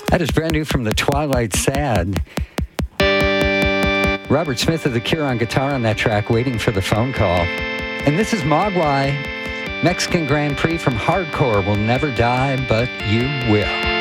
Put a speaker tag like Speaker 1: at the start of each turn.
Speaker 1: That is brand new from the Twilight Sad. Robert Smith of The Cure on guitar on that track, Waiting for the Phone Call. And this is Mogwai, Mexican Grand Prix from Hardcore, Will Never Die, But You Will.